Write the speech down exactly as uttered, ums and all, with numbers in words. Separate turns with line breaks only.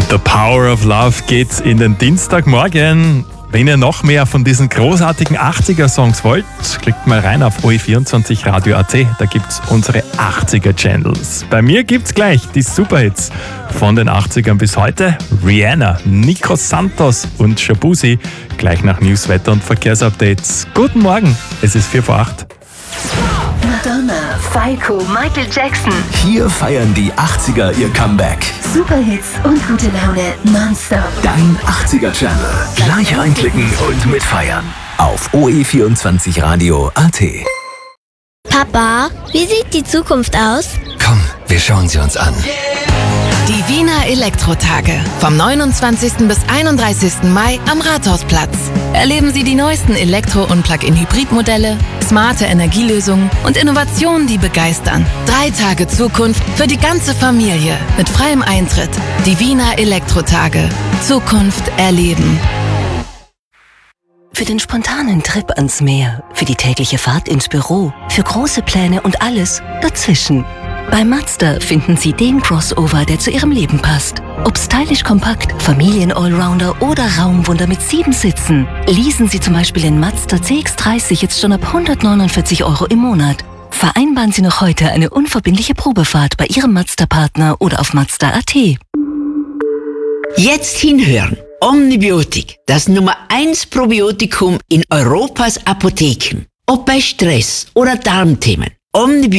The Power of Love geht in den Dienstagmorgen. Wenn ihr noch mehr von diesen großartigen achtziger-Songs wollt, klickt mal rein auf O E vierundzwanzig Radio Punkt A T. Da gibt's unsere achtziger-Channels. Bei mir gibt's gleich die Superhits von den achtzigern bis heute. Rihanna, Nico Santos und Shabuzi. Gleich nach News, Wetter und Verkehrsupdates. Guten Morgen, es ist vier vor acht.
Madonna, Falco, Michael Jackson.
Hier feiern die achtziger ihr Comeback.
Superhits und gute Laune nonstop.
Dein achtziger-Channel. Gleich reinklicken und mitfeiern. Auf O E vierundzwanzig Radio Punkt A T.
Papa, wie sieht die Zukunft aus?
Komm, wir schauen sie uns an.
Die Wiener Elektrotage. Vom neunundzwanzigsten bis einunddreißigsten Mai am Rathausplatz. Erleben Sie die neuesten Elektro- und Plug-in-Hybrid-Modelle, smarte Energielösungen und Innovationen, die begeistern. Drei Tage Zukunft für die ganze Familie mit freiem Eintritt. Die Wiener Elektrotage. Zukunft erleben.
Für den spontanen Trip ans Meer, für die tägliche Fahrt ins Büro, für große Pläne und alles dazwischen. Bei Mazda finden Sie den Crossover, der zu Ihrem Leben passt. Ob stylisch kompakt, Familien-Allrounder oder Raumwunder mit sieben Sitzen. Leasen Sie zum Beispiel den Mazda C X dreißig jetzt schon ab hundertneunundvierzig Euro im Monat. Vereinbaren Sie noch heute eine unverbindliche Probefahrt bei Ihrem Mazda-Partner oder auf Mazda Punkt A T.
Jetzt hinhören. Omnibiotik, das Nummer eins Probiotikum in Europas Apotheken. Ob bei Stress oder Darmthemen. Omnibiotik